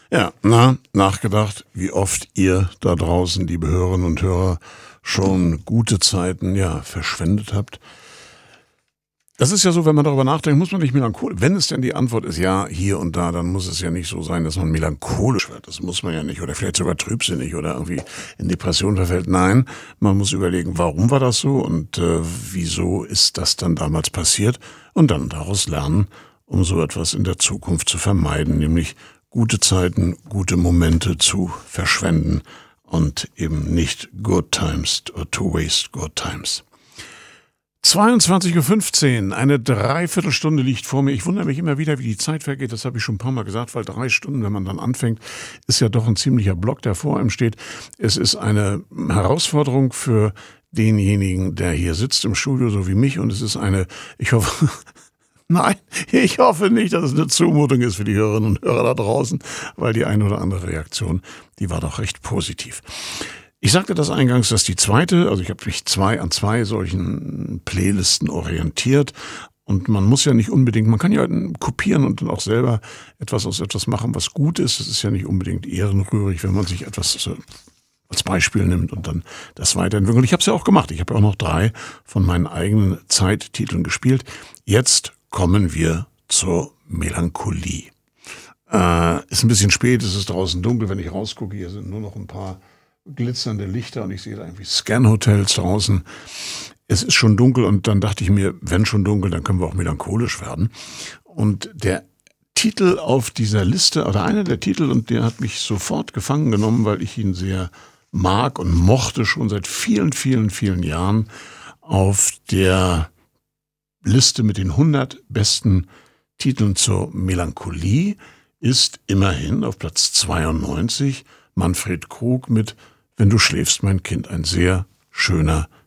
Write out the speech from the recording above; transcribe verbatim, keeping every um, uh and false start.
Ja, na, nachgedacht, wie oft ihr da draußen, liebe Hörerinnen und Hörer, schon gute Zeiten, ja, verschwendet habt. Das ist ja so, wenn man darüber nachdenkt, muss man nicht melancholisch. Wenn es denn die Antwort ist, ja, hier und da, dann muss es ja nicht so sein, dass man melancholisch wird. Das muss man ja nicht. Oder vielleicht sogar trübsinnig oder irgendwie in Depression verfällt. Nein, man muss überlegen, warum war das so und äh, wieso ist das dann damals passiert und dann daraus lernen, um so etwas in der Zukunft zu vermeiden, nämlich gute Zeiten, gute Momente zu verschwenden und eben nicht good times or to waste good times. zweiundzwanzig Uhr fünfzehn, eine Dreiviertelstunde liegt vor mir. Ich wundere mich immer wieder, wie die Zeit vergeht. Das habe ich schon ein paar Mal gesagt, weil drei Stunden, wenn man dann anfängt, ist ja doch ein ziemlicher Block, der vor einem steht. Es ist eine Herausforderung für denjenigen, der hier sitzt im Studio, so wie mich. Und es ist eine, ich hoffe, nein, ich hoffe nicht, dass es eine Zumutung ist für die Hörerinnen und Hörer da draußen, weil die eine oder andere Reaktion, die war doch recht positiv. Ich sagte das eingangs, dass die zweite, also ich habe mich zwei an zwei solchen Playlisten orientiert und man muss ja nicht unbedingt, man kann ja kopieren und dann auch selber etwas aus etwas machen, was gut ist. Es ist ja nicht unbedingt ehrenrührig, wenn man sich etwas so als Beispiel nimmt und dann das weiterentwickelt. Ich habe es ja auch gemacht. Ich habe ja auch noch drei von meinen eigenen Zeittiteln gespielt. Jetzt kommen wir zur Melancholie. Äh, ist ein bisschen spät, es ist draußen dunkel, wenn ich rausgucke. Hier sind nur noch ein paar glitzernde Lichter und ich sehe da irgendwie Scan-Hotels draußen. Es ist schon dunkel und dann dachte ich mir, wenn schon dunkel, dann können wir auch melancholisch werden. Und der Titel auf dieser Liste, oder einer der Titel, und der hat mich sofort gefangen genommen, weil ich ihn sehr mag und mochte schon seit vielen, vielen, vielen Jahren auf der Liste mit den hundert besten Titeln zur Melancholie ist immerhin auf Platz zweiundneunzig Manfred Krug mit Wenn du schläfst, mein Kind, ein sehr schöner